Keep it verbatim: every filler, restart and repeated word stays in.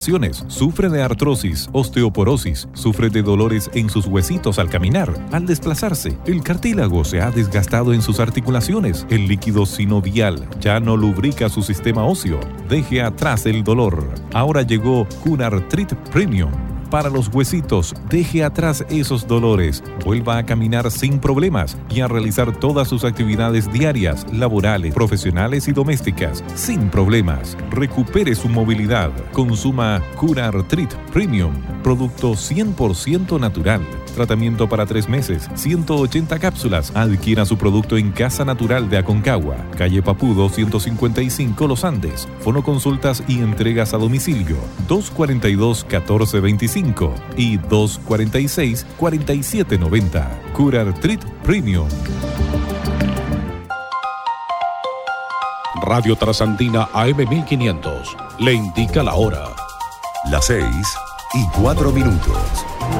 Sufre de artrosis, osteoporosis, sufre de dolores en sus huesitos al caminar, al desplazarse. El cartílago se ha desgastado en sus articulaciones. El líquido sinovial ya no lubrica su sistema óseo. Deje atrás el dolor. Ahora llegó Cunartrit Premium. Para los huesitos, deje atrás esos dolores, vuelva a caminar sin problemas y a realizar todas sus actividades diarias, laborales, profesionales y domésticas, sin problemas. Recupere su movilidad. Consuma Cunartrit Premium, producto cien por ciento natural. Tratamiento para tres meses, ciento ochenta cápsulas. Adquiera su producto en Casa Natural de Aconcagua, calle Papudo ciento cincuenta y cinco Los Andes. Fonoconsultas y entregas a domicilio dos cuarenta y dos, catorce veinticinco y dos cuarenta y seis, cuarenta y siete noventa. Cunartrit Premium. Radio Trasandina A M mil quinientos le indica la hora. Las seis y cuatro minutos.